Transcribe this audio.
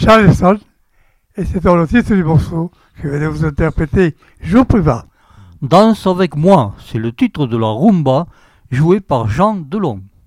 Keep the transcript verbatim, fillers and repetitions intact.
Charleston, et c'est dans le titre du morceau que je vais vous interpréter Jour Privat. Danse avec moi, c'est le titre de la rumba jouée par Jean Delon.